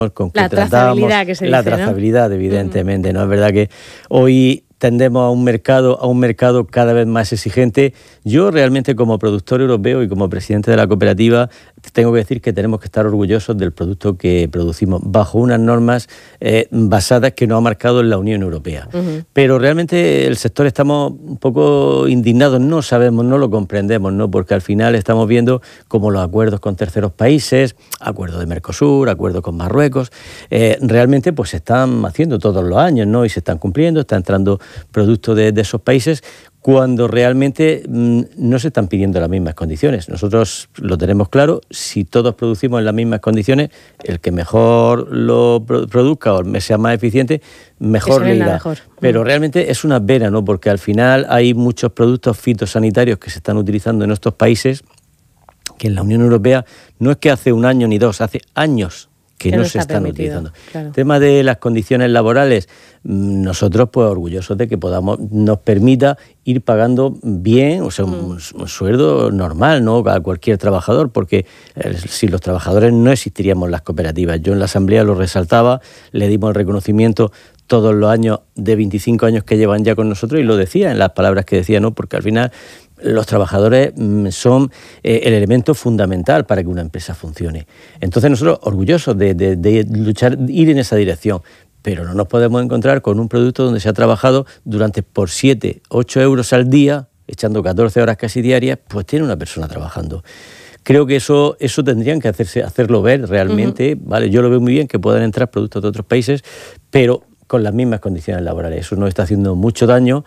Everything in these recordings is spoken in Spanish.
con que tratamos la trazabilidad, evidentemente, ¿no? Es verdad que hoy tendemos a un mercado cada vez más exigente. Yo realmente, como productor europeo y como presidente de la cooperativa, tengo que decir que tenemos que estar orgullosos del producto que producimos bajo unas normas basadas que nos ha marcado en la Unión Europea. Pero realmente el sector estamos un poco indignados, no sabemos, no lo comprendemos, ¿no? Porque al final estamos viendo como los acuerdos con terceros países, acuerdos de Mercosur, acuerdos con Marruecos, realmente pues se están haciendo todos los años, ¿no? Y se están cumpliendo, está entrando productos de esos países, cuando realmente no se están pidiendo las mismas condiciones. Nosotros lo tenemos claro, si todos producimos en las mismas condiciones, el que mejor lo produzca o sea más eficiente, mejor le irá. Pero realmente es una pena, ¿no? Porque al final hay muchos productos fitosanitarios que se están utilizando en estos países que en la Unión Europea no es que hace un año ni dos, hace años que no se están utilizando. Claro. El tema de las condiciones laborales, nosotros pues orgullosos de que nos permita ir pagando bien, o sea, un sueldo normal, ¿no? A cualquier trabajador, porque sin los trabajadores no existiríamos las cooperativas. Yo en la asamblea lo resaltaba, le dimos el reconocimiento todos los años de 25 años que llevan ya con nosotros y lo decía en las palabras que decía, ¿no? Porque al final los trabajadores son el elemento fundamental para que una empresa funcione. Entonces nosotros orgullosos de luchar, ir en esa dirección, pero no nos podemos encontrar con un producto donde se ha trabajado por 7, 8 euros al día, echando 14 horas casi diarias, pues tiene una persona trabajando. Creo que eso tendrían que hacerlo ver realmente, ¿vale? Yo lo veo muy bien que puedan entrar productos de otros países, pero con las mismas condiciones laborales. Eso nos está haciendo mucho daño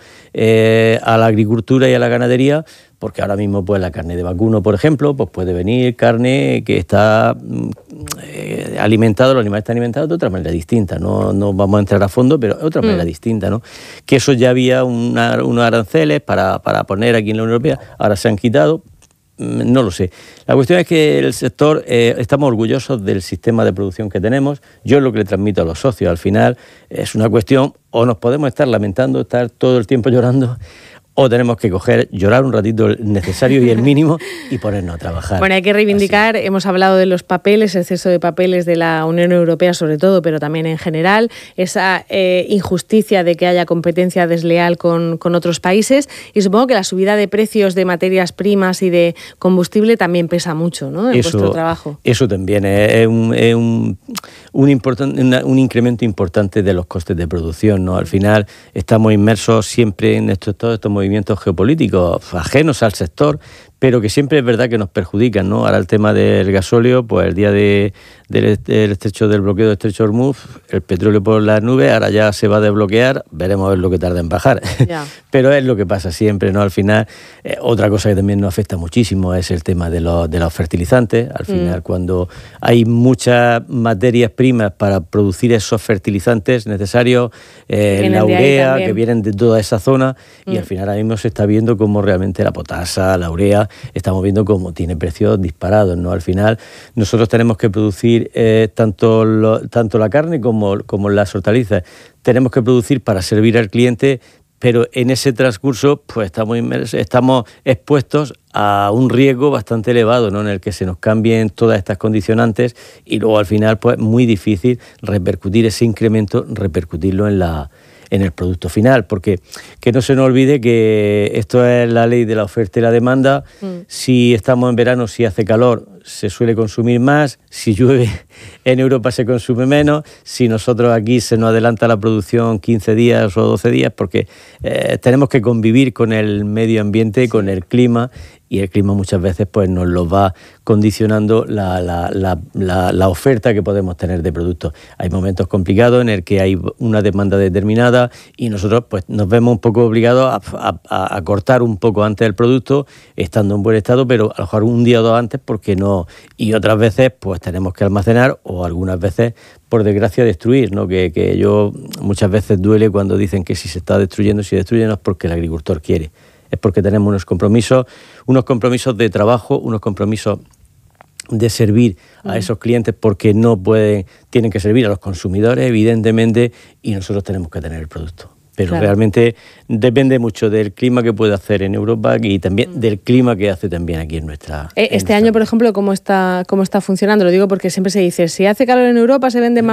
a la agricultura y a la ganadería, porque ahora mismo pues la carne de vacuno, por ejemplo, pues puede venir carne que está alimentada, los animales están alimentados de otra manera distinta. No vamos a entrar a fondo, pero de otra manera distinta, ¿no? Que eso ya había unos aranceles para poner aquí en la Unión Europea, ahora se han quitado. No lo sé. La cuestión es que el sector, estamos orgullosos del sistema de producción que tenemos. Yo es lo que le transmito a los socios. Al final es una cuestión, o nos podemos estar lamentando, estar todo el tiempo llorando, o tenemos que llorar un ratito el necesario y el mínimo y ponernos a trabajar. Bueno, hay que reivindicar, hemos hablado de los papeles, el exceso de papeles de la Unión Europea sobre todo, pero también en general, esa injusticia de que haya competencia desleal con otros países, y supongo que la subida de precios de materias primas y de combustible también pesa mucho, ¿no? En vuestro trabajo. Eso también es un incremento importante de los costes de producción, ¿no? Al final estamos inmersos siempre en todos estos movimientos geopolíticos ajenos al sector, pero que siempre es verdad que nos perjudican, ¿no? Ahora el tema del gasóleo, pues el día del estrecho del bloqueo del estrecho de Hormuz, el petróleo por las nubes, ahora ya se va a desbloquear, veremos a ver lo que tarda en bajar. Pero es lo que pasa siempre, ¿no? Al final, otra cosa que también nos afecta muchísimo es el tema de los fertilizantes. Al final, cuando hay muchas materias primas para producir esos fertilizantes necesarios, la urea, que vienen de toda esa zona, y al final ahora mismo se está viendo cómo realmente la potasa, la urea, estamos viendo cómo tiene precios disparados, ¿no? Al final, nosotros tenemos que producir tanto la carne como las hortalizas. Tenemos que producir para servir al cliente, pero en ese transcurso pues estamos expuestos a un riesgo bastante elevado, ¿no? En el que se nos cambien todas estas condicionantes y luego al final pues muy difícil repercutir ese incremento, repercutirlo en el producto final, porque que no se nos olvide que esto es la ley de la oferta y la demanda. Si estamos en verano, si hace calor, se suele consumir más, si llueve en Europa se consume menos, si nosotros aquí se nos adelanta la producción 15 días o 12 días, porque tenemos que convivir con el medio ambiente, con el clima, y el clima muchas veces pues nos lo va condicionando la oferta que podemos tener de productos. Hay momentos complicados en el que hay una demanda determinada y nosotros pues nos vemos un poco obligados a cortar un poco antes el producto, estando en buen estado, pero a lo mejor un día o dos antes, porque no, y otras veces pues tenemos que almacenar, o algunas veces por desgracia destruir, ¿no? Que yo muchas veces duele cuando dicen que si se está destruyendo, si destruyen es porque el agricultor quiere. Es porque tenemos unos compromisos de trabajo, unos compromisos de servir a esos clientes, porque tienen que servir a los consumidores, evidentemente, y nosotros tenemos que tener el producto. pero realmente depende mucho del clima que puede hacer en Europa y también del clima que hace también aquí en nuestra... Este año, por ejemplo, ¿cómo está funcionando? Lo digo porque siempre se dice, si hace calor en Europa se venden más